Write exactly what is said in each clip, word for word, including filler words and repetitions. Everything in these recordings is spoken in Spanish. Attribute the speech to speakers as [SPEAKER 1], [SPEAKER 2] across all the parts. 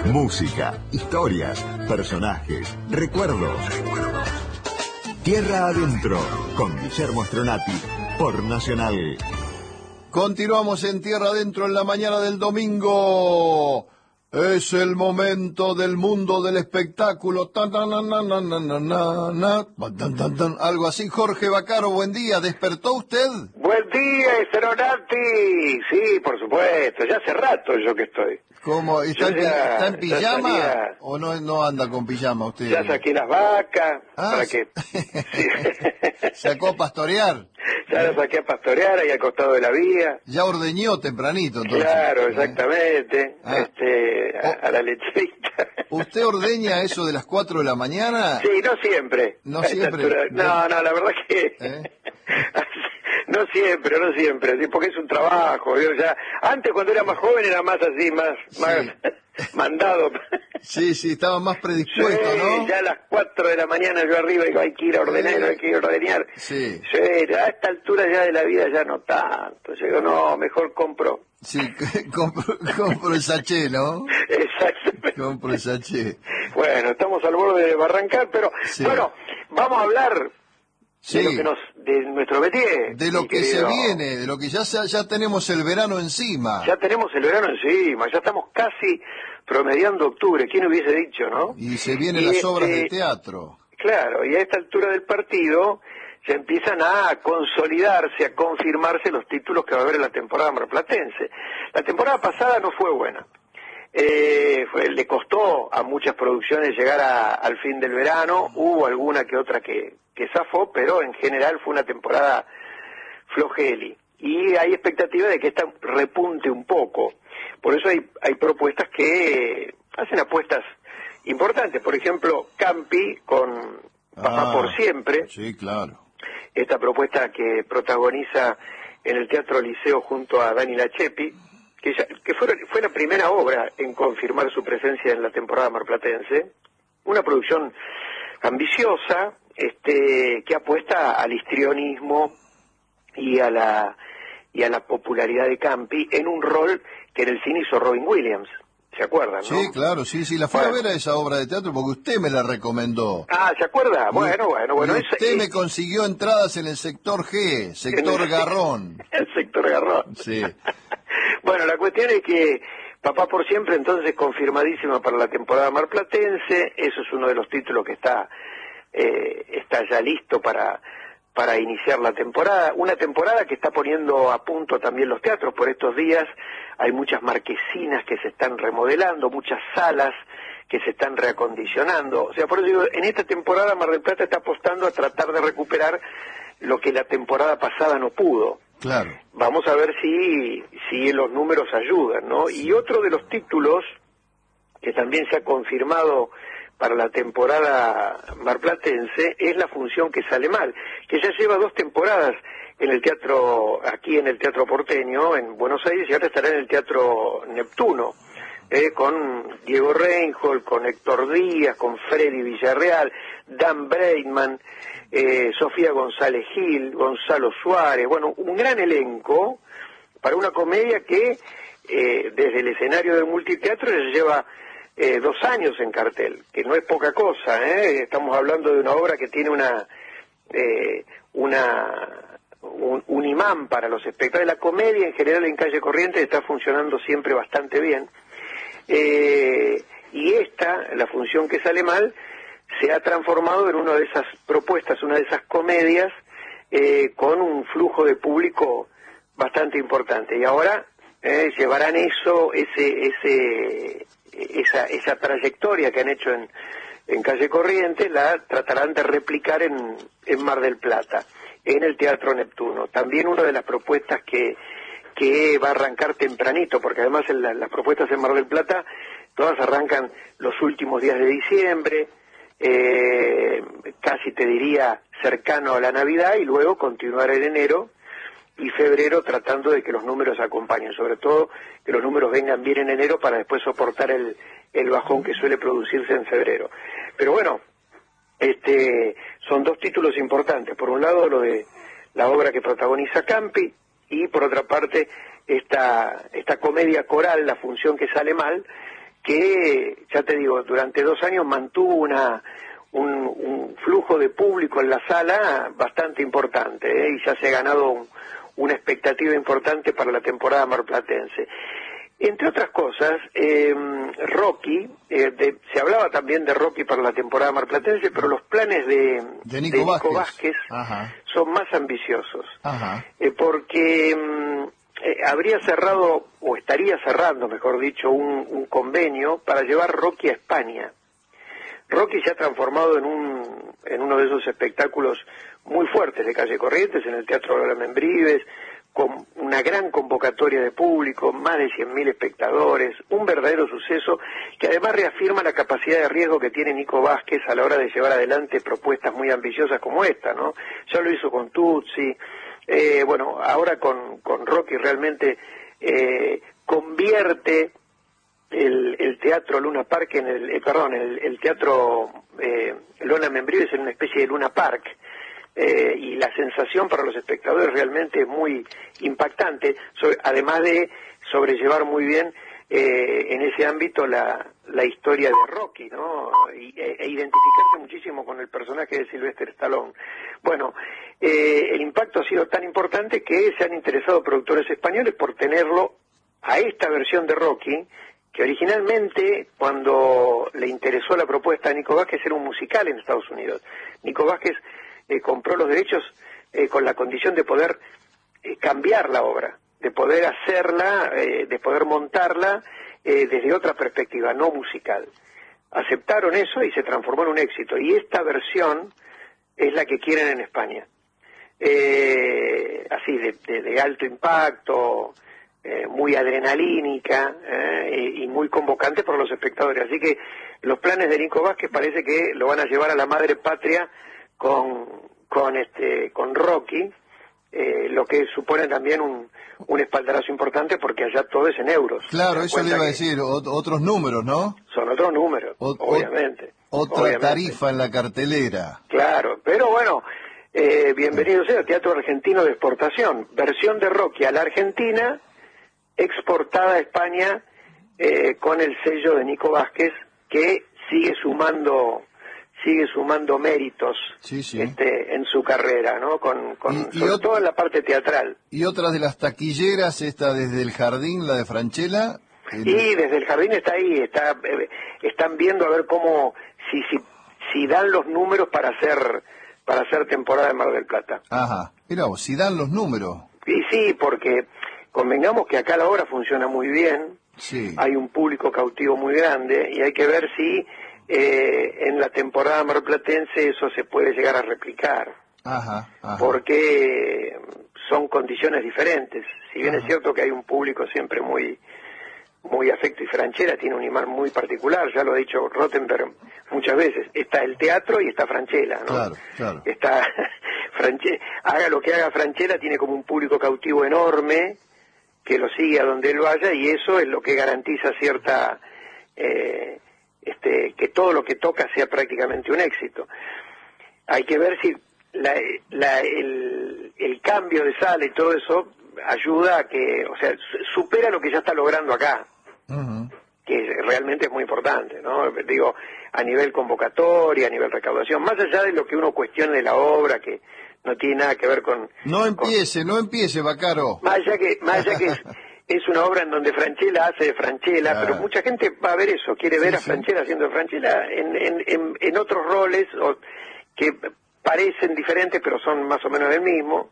[SPEAKER 1] Música, historias, personajes, recuerdos. Tierra Adentro, con Guillermo Stronati, por Nacional.
[SPEAKER 2] Continuamos en Tierra Adentro en la mañana del domingo. Es el momento del mundo del espectáculo. Tan, tan, tan, tan, tan, tan, tan, tan, tan, tan. Algo así. Jorge Vaccaro, buen día. ¿Despertó usted?
[SPEAKER 3] Buen día, Stronati. Sí, por supuesto. Ya hace rato yo que estoy.
[SPEAKER 2] ¿Cómo? ¿Está, en,
[SPEAKER 3] ya,
[SPEAKER 2] ¿está en pijama?
[SPEAKER 3] Salía,
[SPEAKER 2] ¿O no, no anda con pijama usted?
[SPEAKER 3] Ya saqué las vacas.
[SPEAKER 2] Ah,
[SPEAKER 3] para que... sí.
[SPEAKER 2] ¿Sacó a pastorear?
[SPEAKER 3] Ya las saqué a pastorear ahí al costado de la vía.
[SPEAKER 2] Ya ordeñó tempranito, entonces.
[SPEAKER 3] Claro,
[SPEAKER 2] ¿eh?
[SPEAKER 3] exactamente.
[SPEAKER 2] Ah.
[SPEAKER 3] Este, a,
[SPEAKER 2] Oh.
[SPEAKER 3] a la lecherita.
[SPEAKER 2] ¿Usted ordeña eso de las cuatro de la mañana?
[SPEAKER 3] Sí, no siempre.
[SPEAKER 2] No siempre.
[SPEAKER 3] No, no, la verdad que...
[SPEAKER 2] ¿Eh?
[SPEAKER 3] No siempre, no siempre, sí, porque es un trabajo. Yo ya, antes cuando era más joven era más así, más,
[SPEAKER 2] Sí.
[SPEAKER 3] más mandado.
[SPEAKER 2] Sí, sí, estaba más predispuesto,
[SPEAKER 3] Sí,
[SPEAKER 2] ¿no?
[SPEAKER 3] ya a las cuatro de la mañana yo arriba digo, hay que ir a ordenar,
[SPEAKER 2] Eh.
[SPEAKER 3] hay que ir a ordenar.
[SPEAKER 2] Sí.
[SPEAKER 3] Sí, ya a esta altura ya de la vida ya no tanto. Yo digo, no, mejor compro.
[SPEAKER 2] Sí, compro, compro el sachet, ¿no?
[SPEAKER 3] Exactamente.
[SPEAKER 2] Compro el sachet.
[SPEAKER 3] Bueno, estamos al borde de barrancar, pero
[SPEAKER 2] Sí.
[SPEAKER 3] bueno, vamos a hablar
[SPEAKER 2] Sí.
[SPEAKER 3] de lo que nos, de nuestro métier.
[SPEAKER 2] De lo
[SPEAKER 3] mi
[SPEAKER 2] que se
[SPEAKER 3] querido.
[SPEAKER 2] viene, de lo que ya se- ya tenemos el verano encima.
[SPEAKER 3] Ya tenemos el verano encima, ya estamos casi promediando octubre, ¿quién hubiese dicho, no?
[SPEAKER 2] Y se vienen
[SPEAKER 3] Y
[SPEAKER 2] las
[SPEAKER 3] este,
[SPEAKER 2] obras de teatro.
[SPEAKER 3] Claro, y a esta altura del partido ya empiezan a consolidarse, a confirmarse los títulos que va a haber en la temporada marplatense. La temporada pasada no fue buena. Eh, fue, le costó a muchas producciones llegar a, al fin del verano, hubo alguna que otra que, que zafó, pero en general fue una temporada flojeli. Y hay expectativa de que esta repunte un poco. Por eso hay, hay propuestas que hacen apuestas importantes. Por ejemplo, Campi con Papá
[SPEAKER 2] Ah,
[SPEAKER 3] por Siempre,
[SPEAKER 2] Sí, claro.
[SPEAKER 3] esta propuesta que protagoniza en el Teatro Liceo junto a Dani Lachepi, que, ya, que fue, fue la primera obra en confirmar su presencia en la temporada marplatense, una producción ambiciosa, este, que apuesta al histrionismo y a la y a la popularidad de Campi en un rol que en el cine hizo Robin Williams, ¿se acuerdan, no?
[SPEAKER 2] Sí, claro, sí, sí, la fui
[SPEAKER 3] Bueno.
[SPEAKER 2] a ver a esa obra de teatro porque usted me la recomendó.
[SPEAKER 3] Ah, ¿se acuerda?
[SPEAKER 2] Y-
[SPEAKER 3] Bueno, bueno, bueno.
[SPEAKER 2] y
[SPEAKER 3] es-
[SPEAKER 2] usted
[SPEAKER 3] es-
[SPEAKER 2] me consiguió entradas en el sector G, sector
[SPEAKER 3] en el-
[SPEAKER 2] Garrón.
[SPEAKER 3] El sector Garrón.
[SPEAKER 2] Sí.
[SPEAKER 3] Bueno, la cuestión es que Papá por Siempre entonces confirmadísima para la temporada marplatense, eso es uno de los títulos que está eh, está ya listo para para iniciar la temporada, una temporada que está poniendo a punto también los teatros por estos días, hay muchas marquesinas que se están remodelando, muchas salas que se están reacondicionando, o sea, por eso digo, en esta temporada Mar del Plata está apostando a tratar de recuperar lo que la temporada pasada no pudo.
[SPEAKER 2] Claro.
[SPEAKER 3] Vamos a ver si, si los números ayudan, ¿no? Y otro de los títulos que también se ha confirmado para la temporada marplatense es La función que sale mal, que ya lleva dos temporadas en el teatro, aquí en el Teatro Porteño, en Buenos Aires, y ahora estará en el Teatro Neptuno, eh, con Diego Reinhold, con Héctor Díaz, con Freddy Villarreal, Dan Breitman, eh, Sofía González Gil, Gonzalo Suárez, bueno, un gran elenco para una comedia que eh, desde el escenario del multiteatro ya lleva eh, dos años en cartel, que no es poca cosa, ¿eh? Estamos hablando de una obra que tiene una eh, una un, un imán para los espectadores. La comedia en general en Calle Corrientes está funcionando siempre bastante bien, eh, y esta, La función que sale mal, se ha transformado en una de esas propuestas, una de esas comedias eh, con un flujo de público bastante importante. Y ahora eh, llevarán eso, ese, ese, esa, esa trayectoria que han hecho en, en Calle Corrientes, la tratarán de replicar en, en Mar del Plata, en el Teatro Neptuno. También una de las propuestas que, que va a arrancar tempranito, porque además en la, las propuestas en Mar del Plata todas arrancan los últimos días de diciembre, eh, casi te diría cercano a la Navidad, y luego continuar en enero y febrero tratando de que los números acompañen, sobre todo que los números vengan bien en enero para después soportar el, el bajón que suele producirse en febrero. Pero bueno, este son dos títulos importantes, por un lado lo de la obra que protagoniza Campi, y por otra parte esta, esta comedia coral, La función que sale mal, que, ya te digo, durante dos años mantuvo una un, un flujo de público en la sala bastante importante, ¿eh? Y ya se ha ganado un, una expectativa importante para la temporada marplatense. Entre otras cosas, eh, Rocky, eh, de, se hablaba también de Rocky para la temporada marplatense, pero los planes de,
[SPEAKER 2] de Nico,
[SPEAKER 3] de Nico
[SPEAKER 2] Vázquez,
[SPEAKER 3] Vázquez
[SPEAKER 2] Ajá.
[SPEAKER 3] son más ambiciosos,
[SPEAKER 2] Ajá.
[SPEAKER 3] Eh, porque eh, habría cerrado, o estaría cerrando, mejor dicho, un, un convenio para llevar Rocky a España. Rocky se ha transformado en un en uno de esos espectáculos muy fuertes de calle Corrientes, en el Teatro Lola Membrives, con una gran convocatoria de público, más de cien mil espectadores, un verdadero suceso que además reafirma la capacidad de riesgo que tiene Nico Vázquez a la hora de llevar adelante propuestas muy ambiciosas como esta, ¿no? Ya lo hizo con Tutsi, eh, bueno, ahora con, con Rocky realmente eh, convierte el, el Teatro Luna Park en el, eh, perdón, el, el Teatro eh, Lola Membrives en una especie de Luna Park. Eh, y la sensación para los espectadores realmente es muy impactante, sobre, además de sobrellevar muy bien eh, en ese ámbito la, la historia de Rocky, ¿no? Y, e, e identificarse muchísimo con el personaje de Sylvester Stallone. Bueno, eh, el impacto ha sido tan importante que se han interesado productores españoles por tenerlo a esta versión de Rocky, que originalmente, cuando le interesó la propuesta a Nico Vázquez, era un musical en Estados Unidos. Nico Vázquez Eh, compró los derechos eh, con la condición de poder eh, cambiar la obra, de poder hacerla, eh, de poder montarla eh, desde otra perspectiva, no musical. Aceptaron eso y se transformó en un éxito. Y esta versión es la que quieren en España. Eh, así, de, de, de alto impacto, eh, muy adrenalínica eh, y muy convocante para los espectadores. Así que los planes de Nico Vázquez parece que lo van a llevar a la madre patria con con este con Rocky, eh, lo que supone también un, un espaldarazo importante porque allá todo es en euros.
[SPEAKER 2] Claro, eso le iba a decir, ot otros números, ¿no?
[SPEAKER 3] Son otros números,
[SPEAKER 2] Ot
[SPEAKER 3] obviamente.
[SPEAKER 2] Otra
[SPEAKER 3] obviamente.
[SPEAKER 2] tarifa en la cartelera.
[SPEAKER 3] Claro, pero bueno, eh, bienvenido sea Teatro Argentino de Exportación, versión de Rocky a la Argentina, exportada a España eh, con el sello de Nico Vázquez, que sigue sumando sigue sumando méritos
[SPEAKER 2] sí, sí.
[SPEAKER 3] Este, en su carrera, ¿no? Con, con
[SPEAKER 2] y, y
[SPEAKER 3] sobre todo en la parte teatral.
[SPEAKER 2] Y otras de las taquilleras, esta desde el Jardín, la de Franchella.
[SPEAKER 3] El... Y desde el Jardín está ahí, está eh, están viendo a ver cómo, si, si, si dan los números para hacer, para hacer temporada de Mar del Plata.
[SPEAKER 2] Ajá, mira vos, si dan los números.
[SPEAKER 3] Y sí, porque convengamos que acá la obra funciona muy bien,
[SPEAKER 2] sí.
[SPEAKER 3] Hay un público cautivo muy grande y hay que ver si Eh, en la temporada marplatense eso se puede llegar a replicar,
[SPEAKER 2] ajá, ajá.
[SPEAKER 3] porque son condiciones diferentes. Si bien
[SPEAKER 2] ajá.
[SPEAKER 3] es cierto que hay un público siempre muy muy afecto y Franchella tiene un imán muy particular, ya lo ha dicho Rottenberg muchas veces, está el teatro y está Franchella, ¿no?
[SPEAKER 2] Claro, claro.
[SPEAKER 3] Está Franchella, haga lo que haga Franchella, tiene como un público cautivo enorme que lo sigue a donde él vaya y eso es lo que garantiza cierta eh, Este, que todo lo que toca sea prácticamente un éxito. Hay que ver si la, la, el, el cambio de sala y todo eso ayuda a que, o sea, supera lo que ya está logrando acá, uh-huh. que realmente es muy importante, ¿no? Digo, a nivel convocatoria, a nivel recaudación, más allá de lo que uno cuestione de la obra, que no tiene nada que ver con...
[SPEAKER 2] No empiece, con, no empiece, Vaccaro.
[SPEAKER 3] Más allá que, más allá que es, es una obra en donde Franchella hace de Franchella, ah. pero mucha gente va a ver eso, quiere ver sí, a Franchella sí. haciendo de Franchella en, en, en, en otros roles o, que parecen diferentes pero son más o menos el mismo.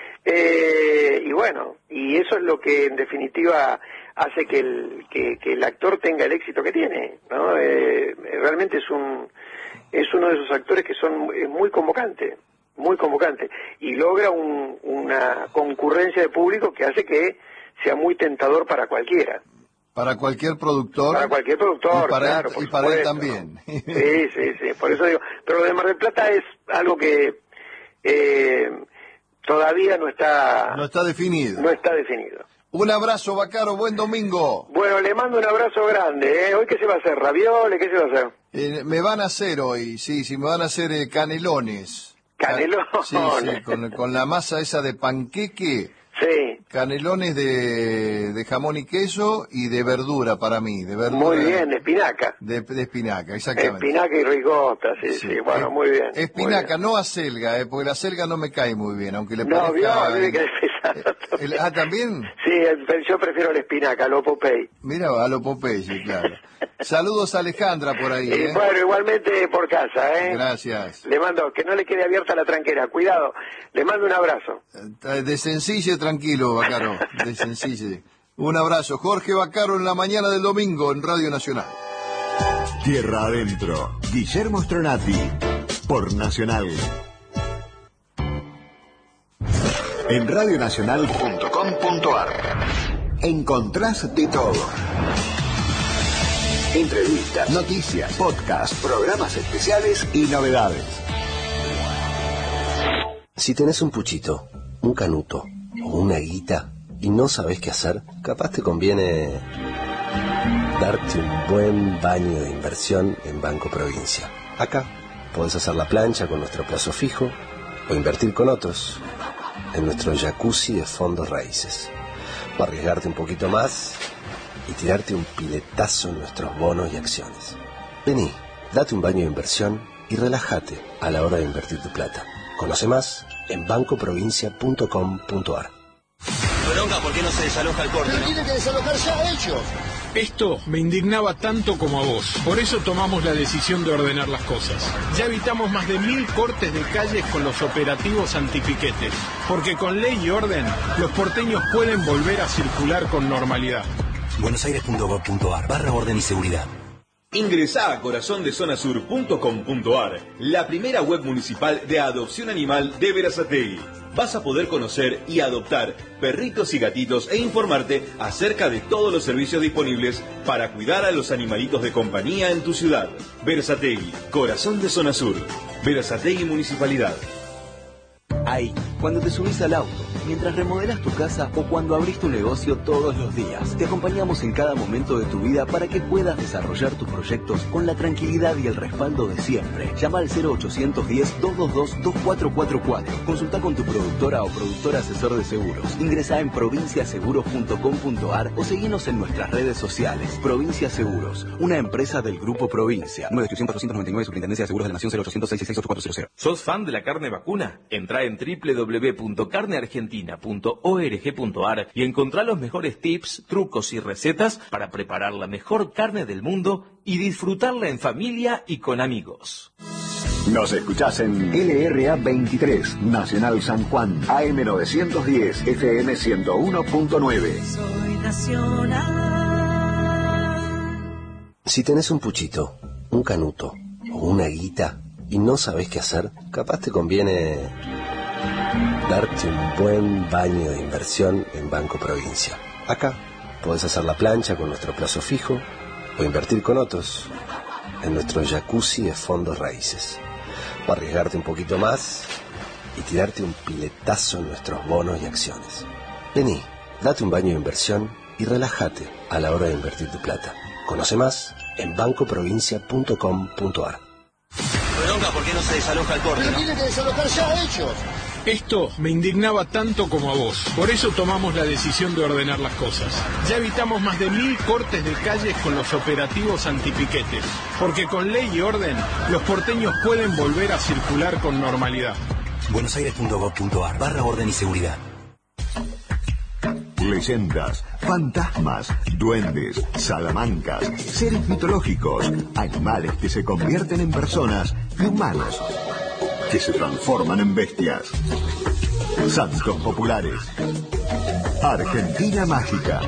[SPEAKER 3] Eh, y bueno, y eso es lo que en definitiva hace que el, que, que el actor tenga el éxito que tiene, ¿no? Eh, realmente es un es uno de esos actores que son es muy convocante, muy convocante, y logra un, una concurrencia de público que hace que sea muy tentador para cualquiera.
[SPEAKER 2] Para cualquier productor.
[SPEAKER 3] Para cualquier productor,
[SPEAKER 2] y para
[SPEAKER 3] claro,
[SPEAKER 2] él,
[SPEAKER 3] por
[SPEAKER 2] y para
[SPEAKER 3] supuesto,
[SPEAKER 2] él también.
[SPEAKER 3] ¿no? Sí, sí, sí, por eso digo. Pero lo de Mar del Plata es algo que eh, todavía no está...
[SPEAKER 2] No está definido.
[SPEAKER 3] No está definido.
[SPEAKER 2] Un abrazo, Vaccaro, buen domingo.
[SPEAKER 3] Bueno, le mando un abrazo grande, ¿eh? ¿Hoy qué se va a hacer? ¿Ravioles? ¿Qué se va a hacer?
[SPEAKER 2] Eh, me van a hacer hoy, sí, sí, me van a hacer eh, canelones.
[SPEAKER 3] ¿Canelones?
[SPEAKER 2] Sí, sí, con, con la masa esa de panqueque.
[SPEAKER 3] Sí.
[SPEAKER 2] canelones de, de jamón y queso y de verdura para mí, de verdura.
[SPEAKER 3] Muy bien, de espinaca.
[SPEAKER 2] De, de espinaca, exactamente.
[SPEAKER 3] Espinaca y ricota, sí, sí,
[SPEAKER 2] Sí.
[SPEAKER 3] bueno,
[SPEAKER 2] Es-
[SPEAKER 3] muy bien.
[SPEAKER 2] Espinaca,
[SPEAKER 3] muy bien.
[SPEAKER 2] no acelga, eh, porque la acelga no me cae muy bien, aunque le
[SPEAKER 3] No, vio,
[SPEAKER 2] parezca...
[SPEAKER 3] tiene que empezar.
[SPEAKER 2] Eh, el- ah, ¿también?
[SPEAKER 3] Sí, el- yo prefiero la espinaca, lo Popeye.
[SPEAKER 2] Mira, a lo Popeye, claro. Saludos a Alejandra por ahí,
[SPEAKER 3] Y
[SPEAKER 2] ¿eh?
[SPEAKER 3] bueno, igualmente por casa, ¿eh?
[SPEAKER 2] Gracias.
[SPEAKER 3] Le mando, que no le quede abierta la tranquera, cuidado. Le mando un abrazo.
[SPEAKER 2] Eh, De sencille, tranquilo, Bacaro, de sencille. Un abrazo. Jorge Bacaro en la mañana del domingo en Radio Nacional.
[SPEAKER 1] Tierra Adentro, Guillermo Stronati, por Nacional. En radionacional punto com punto ar encontrás de todo. Entrevistas, noticias, podcasts, programas especiales y novedades.
[SPEAKER 4] Si tenés un puchito, un canuto o una guita y no sabés qué hacer, capaz te conviene darte un buen baño de inversión en Banco Provincia. Acá podés hacer la plancha con nuestro plazo fijo o invertir con otros en nuestro jacuzzi de fondos raíces. O arriesgarte un poquito más y tirarte un piletazo en nuestros bonos y acciones. Vení, date un baño de inversión y relájate a la hora de invertir tu plata. Conoce más en banco provincia punto com punto ar.
[SPEAKER 5] Bronca, ¿por qué no se desaloja el corte?
[SPEAKER 6] Pero tiene que desalojar ya ellos.
[SPEAKER 7] Esto me indignaba tanto como a vos. Por eso tomamos la decisión de ordenar las cosas. Ya evitamos más de mil cortes de calles con los operativos antipiquetes. Porque con ley y orden, los porteños pueden volver a circular con normalidad.
[SPEAKER 5] buenosaires punto gov punto ar barra orden y seguridad.
[SPEAKER 8] Ingresá a corazón de zona sur punto com punto ar, la primera web municipal de adopción animal de Berazategui. Vas a poder conocer y adoptar perritos y gatitos e informarte acerca de todos los servicios disponibles para cuidar a los animalitos de compañía en tu ciudad. Berazategui, corazón de zona sur. Berazategui Municipalidad.
[SPEAKER 9] Ahí, cuando te subís al auto, mientras remodelas tu casa o cuando abrís tu negocio todos los días, te acompañamos en cada momento de tu vida para que puedas desarrollar tus proyectos con la tranquilidad y el respaldo de siempre. Llama al cero ochocientos diez, doscientos veintidós, veinticuatro cuarenta y cuatro. Consulta con tu productora o productor asesor de seguros. Ingresá en provincia seguros punto com punto ar o seguinos en nuestras redes sociales. Provincia Seguros, una empresa del Grupo Provincia. nueve ochocientos, cuatrocientos noventa y nueve, Superintendencia de Seguros de la Nación, cero ochocientos, seiscientos sesenta y seis, ochenta y cuatro cero cero.
[SPEAKER 10] ¿Sos fan de la carne vacuna? Entrá en doble u doble u doble u punto carne argentina punto org punto ar y encontrá los mejores tips, trucos y recetas para preparar la mejor carne del mundo y disfrutarla en familia y con amigos.
[SPEAKER 1] Nos escuchás en L R A veintitrés, Nacional San Juan, A M novecientos diez, F M ciento uno punto nueve.
[SPEAKER 11] Soy Nacional.
[SPEAKER 4] Si tenés un puchito, un canuto o una guita y no sabés qué hacer, capaz te conviene darte un buen baño de inversión en Banco Provincia. Acá podés hacer la plancha con nuestro plazo fijo o invertir con otros en nuestro jacuzzi de fondos raíces. O arriesgarte un poquito más y tirarte un piletazo en nuestros bonos y acciones. Vení, date un baño de inversión y relájate a la hora de invertir tu plata. Conoce más en banco provincia punto com punto ar.
[SPEAKER 5] Bronca, ¿por qué no se desaloja el corte?
[SPEAKER 6] Pero tiene que desalojar ya ellos.
[SPEAKER 7] Esto me indignaba tanto como a vos. Por eso tomamos la decisión de ordenar las cosas. Ya evitamos más de mil cortes de calles con los operativos antipiquetes. Porque con ley y orden, los porteños pueden volver a circular con normalidad.
[SPEAKER 5] buenosaires punto gov punto ar barra orden y seguridad.
[SPEAKER 1] Leyendas, fantasmas, duendes, salamancas, seres mitológicos, animales que se convierten en personas y humanos que se transforman en bestias. Santos populares. Argentina mágica.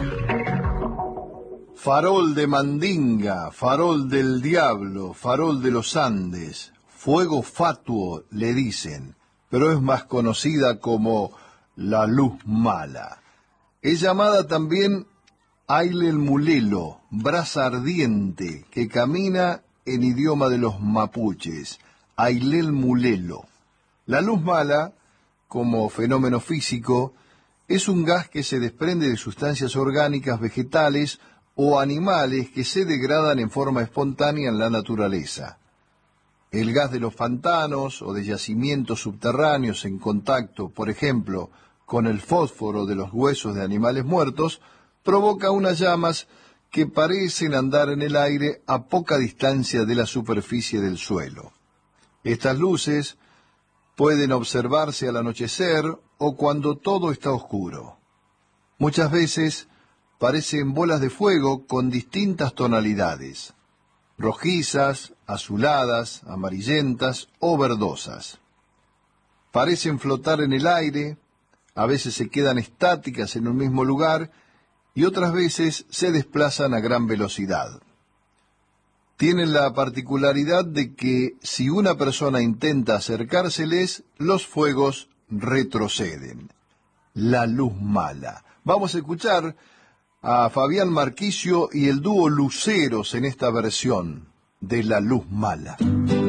[SPEAKER 2] Farol de Mandinga, farol del diablo, farol de los Andes, fuego fatuo le dicen, pero es más conocida como la luz mala. Es llamada también Ailel Mulelo, brasa ardiente, que camina en idioma de los mapuches, Ailel Mulelo. La luz mala, como fenómeno físico, es un gas que se desprende de sustancias orgánicas vegetales o animales que se degradan en forma espontánea en la naturaleza. El gas de los pantanos o de yacimientos subterráneos en contacto, por ejemplo, con el fósforo de los huesos de animales muertos, provoca unas llamas que parecen andar en el aire a poca distancia de la superficie del suelo. Estas luces pueden observarse al anochecer o cuando todo está oscuro. Muchas veces parecen bolas de fuego con distintas tonalidades, rojizas, azuladas, amarillentas o verdosas. Parecen flotar en el aire, a veces se quedan estáticas en un mismo lugar y otras veces se desplazan a gran velocidad. Tienen la particularidad de que si una persona intenta acercárseles, los fuegos retroceden. La luz mala. Vamos a escuchar a Fabián Marquicio y el dúo Luceros en esta versión de La Luz Mala.